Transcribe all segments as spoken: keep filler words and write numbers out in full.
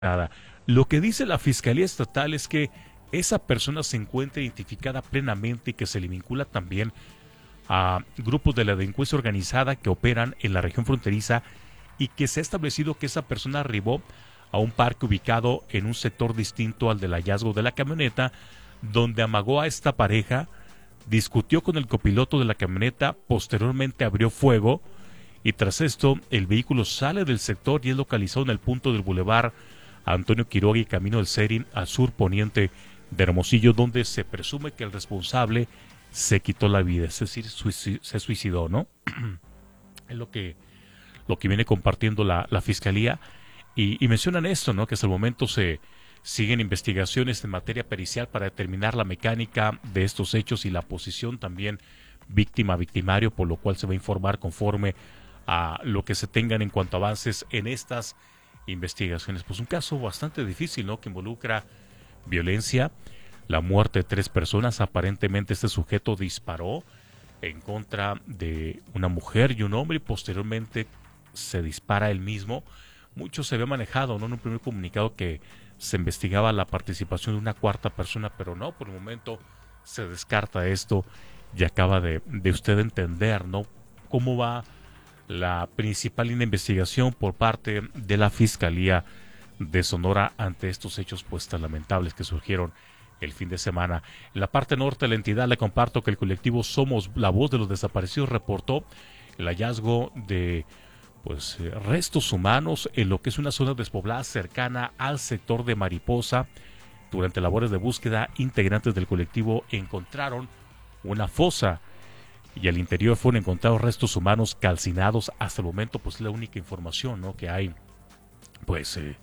Nada. Lo que dice la Fiscalía Estatal es que esa persona se encuentra identificada plenamente y que se le vincula también a grupos de la delincuencia organizada que operan en la región fronteriza y que se ha establecido que esa persona arribó a un parque ubicado en un sector distinto al del hallazgo de la camioneta, donde amagó a esta pareja, discutió con el copiloto de la camioneta, posteriormente abrió fuego y tras esto el vehículo sale del sector y es localizado en el punto del bulevar Antonio Quiroga y Camino del Serin al sur poniente de Hermosillo, donde se presume que el responsable se quitó la vida, es decir, se suicidó, ¿no? Es lo que, lo que viene compartiendo la, la Fiscalía y, y mencionan esto, ¿no? Que hasta el momento se siguen investigaciones en materia pericial para determinar la mecánica de estos hechos y la posición también víctima-victimario, por lo cual se va a informar conforme a lo que se tengan en cuanto a avances en estas investigaciones. Pues un caso bastante difícil, ¿no? Que involucra violencia, la muerte de tres personas. Aparentemente este sujeto disparó en contra de una mujer y un hombre y posteriormente se dispara él mismo. Mucho se había manejado, ¿no? En un primer comunicado que se investigaba la participación de una cuarta persona, pero no, por el momento se descarta esto y acaba de, de usted entender, ¿no? Cómo va la principal línea de investigación por parte de la Fiscalía de Sonora ante estos hechos pues tan lamentables que surgieron el fin de semana. En la parte norte de la entidad le comparto que el colectivo Somos la Voz de los Desaparecidos reportó el hallazgo de pues restos humanos en lo que es una zona despoblada cercana al sector de Mariposa. Durante labores de búsqueda, integrantes del colectivo encontraron una fosa y al interior fueron encontrados restos humanos calcinados. Hasta el momento pues es la única información, ¿no? que hay pues eh,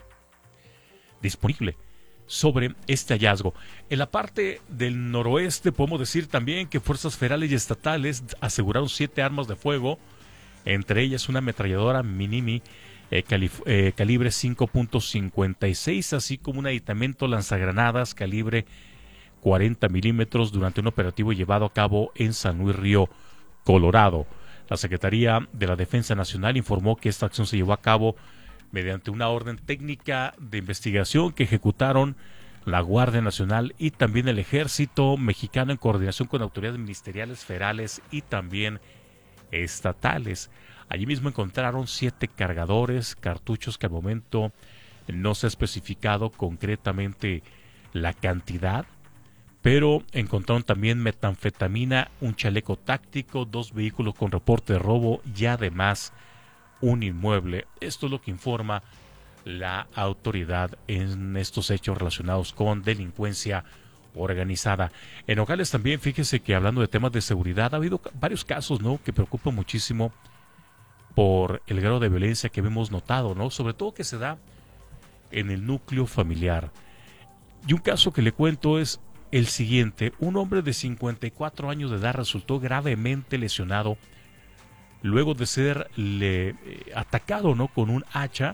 disponible sobre este hallazgo. En la parte del noroeste podemos decir también que fuerzas federales y estatales aseguraron siete armas de fuego, entre ellas una ametralladora Minimi eh, calif- eh, calibre cinco punto cincuenta y seis, así como un aditamento lanzagranadas calibre cuarenta milímetros durante un operativo llevado a cabo en San Luis Río, Colorado. La Secretaría de la Defensa Nacional informó que esta acción se llevó a cabo mediante una orden técnica de investigación que ejecutaron la Guardia Nacional y también el Ejército Mexicano en coordinación con autoridades ministeriales federales y también estatales. Allí mismo encontraron siete cargadores, cartuchos que al momento no se ha especificado concretamente la cantidad, pero encontraron también metanfetamina, un chaleco táctico, dos vehículos con reporte de robo y además un inmueble. Esto es lo que informa la autoridad en estos hechos relacionados con delincuencia organizada. En Nogales también, fíjese que hablando de temas de seguridad, ha habido varios casos, ¿no? que preocupan muchísimo por el grado de violencia que hemos notado, ¿no? Sobre todo que se da en el núcleo familiar. Y un caso que le cuento es el siguiente: un hombre de cincuenta y cuatro años de edad resultó gravemente lesionado luego de ser le, eh, atacado, ¿no? con un hacha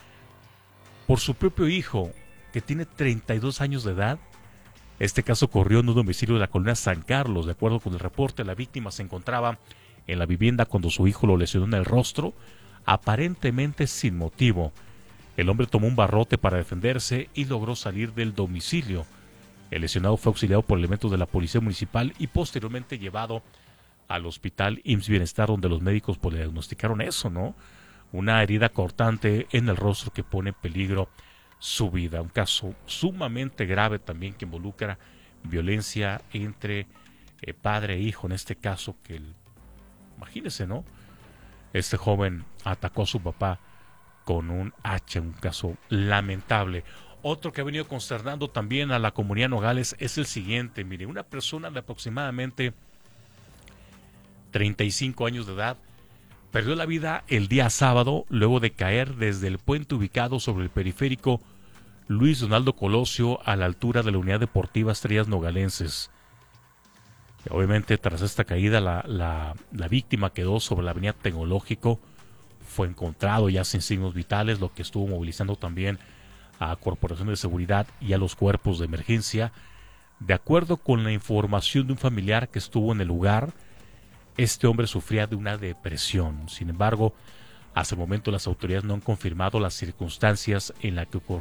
por su propio hijo, que tiene treinta y dos años de edad. Este caso ocurrió en un domicilio de la colonia San Carlos. De acuerdo con el reporte, la víctima se encontraba en la vivienda cuando su hijo lo lesionó en el rostro, aparentemente sin motivo. El hombre tomó un barrote para defenderse y logró salir del domicilio. El lesionado fue auxiliado por elementos de la policía municipal y posteriormente llevado al hospital I M S S Bienestar, donde los médicos pues, le diagnosticaron eso, ¿no? Una herida cortante en el rostro que pone en peligro su vida. Un caso sumamente grave también que involucra violencia entre eh, padre e hijo. En este caso que, el, imagínense, ¿no? Este joven atacó a su papá con un hacha, un caso lamentable. Otro que ha venido consternando también a la comunidad Nogales es el siguiente. Mire, una persona de aproximadamente treinta y cinco años de edad perdió la vida el día sábado luego de caer desde el puente ubicado sobre el periférico Luis Donaldo Colosio a la altura de la Unidad Deportiva Estrellas Nogalenses. Obviamente tras esta caída la, la, la víctima quedó sobre la avenida Tecnológico, fue encontrado ya sin signos vitales, lo que estuvo movilizando también a Corporación de Seguridad y a los cuerpos de emergencia. De acuerdo con la información de un familiar que estuvo en el lugar, este hombre sufría de una depresión. Sin embargo, Hasta el momento las autoridades no han confirmado las circunstancias en las que ocurrió